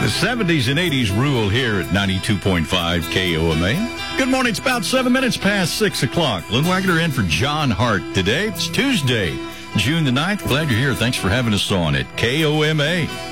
70s and 80s rule here at 92.5 KOMA. Good morning. It's about 7 minutes past 6 o'clock. Lynn Wagner in for John Hart today. It's Tuesday, June the 9th. Glad you're here. Thanks for having us on at KOMA.